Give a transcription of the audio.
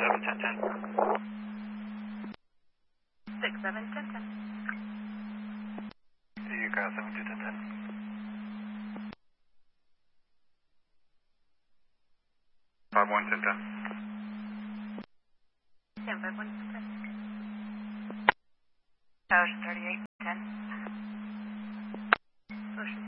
671010. You got 7210. 511010. 105110. Ocean 3810. Ocean